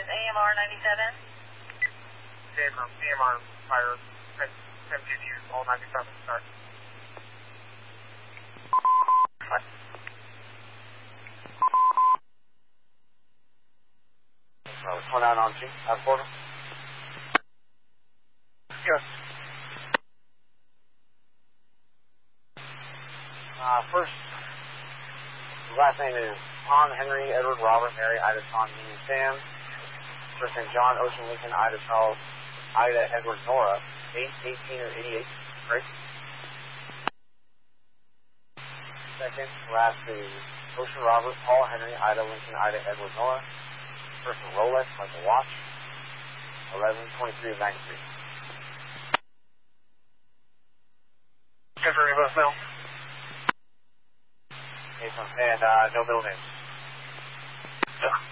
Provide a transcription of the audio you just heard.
AMR 97. AMR fire 10 GPUs, all 97, start. One out on G, out quarter. Yes. First, his last name is Tom Henry Edward Robert Mary Ida Tom Union Sam. First name John Ocean Lincoln Ida Charles Ida Edward Nora 8, 18 or 88. Great. Second, last is Ocean Robert Paul Henry Ida Lincoln Ida Edward Nora. First name Rolex like a watch 1123 of 93. Confirming both now. And no middle name. Yeah.